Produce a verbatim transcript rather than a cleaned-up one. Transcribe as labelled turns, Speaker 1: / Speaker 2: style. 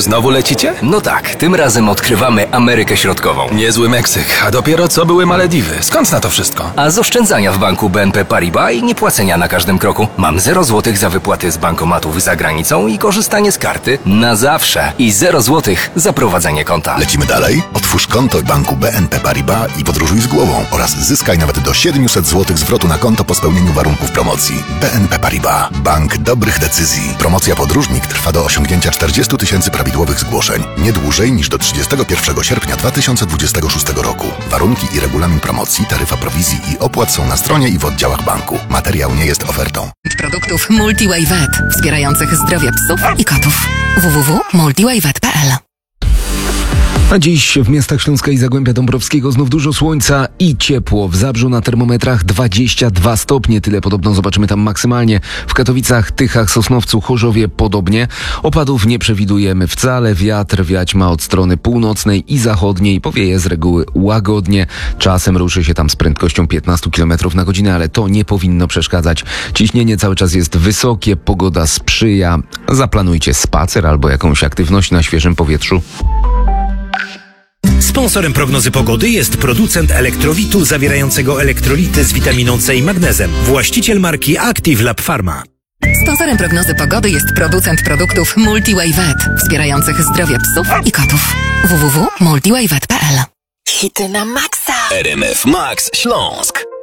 Speaker 1: Znowu lecicie?
Speaker 2: No tak, tym razem odkrywamy Amerykę Środkową.
Speaker 1: Niezły Meksyk, a dopiero co były Malediwy. Skąd na to wszystko?
Speaker 2: A z oszczędzania w banku B N P Paribas i niepłacenia na każdym kroku. Mam zero złotych za wypłaty z bankomatów za granicą i korzystanie z karty na zawsze. I zero złotych za prowadzenie konta.
Speaker 3: Lecimy dalej? Otwórz konto w banku B N P Paribas i podróżuj z głową oraz zyskaj nawet do siedemset złotych zwrotu na konto po spełnieniu warunków promocji. B N P Paribas. Bank dobrych decyzji. Promocja Podróżnik trwa do osiągnięcia czterdziestu tysięcy prawidłowych zgłoszeń. Nie dłużej niż do trzydziestego pierwszego sierpnia dwa tysiące dwudziestego szóstego roku. Warunki i regulamin promocji, taryfa prowizji i opłat są na stronie i w oddziałach banku. Materiał nie jest ofertą.
Speaker 4: Produktów MultiWay Vet wspierających zdrowie psów i kotów. w w w kropka multiwayvet kropka p l.
Speaker 5: A dziś w miastach Śląska i Zagłębia Dąbrowskiego znów dużo słońca i ciepło. W Zabrzu na termometrach dwadzieścia dwa stopnie, tyle podobno zobaczymy tam maksymalnie. W Katowicach, Tychach, Sosnowcu, Chorzowie podobnie. Opadów nie przewidujemy wcale. Wiatr wiać ma od strony północnej i zachodniej. Powieje z reguły łagodnie. Czasem ruszy się tam z prędkością piętnaście kilometrów na godzinę, ale to nie powinno przeszkadzać. Ciśnienie cały czas jest wysokie, pogoda sprzyja. Zaplanujcie spacer albo jakąś aktywność na świeżym powietrzu.
Speaker 6: Sponsorem prognozy pogody jest producent elektrowitu zawierającego elektrolity z witaminą C i magnezem. Właściciel marki Active Lab Pharma.
Speaker 4: Sponsorem prognozy pogody jest producent produktów MultiWay Vet wspierających zdrowie psów i kotów. w w w kropka multiwayvet kropka p l.
Speaker 7: Hity na maksa!
Speaker 8: R M F Max Śląsk.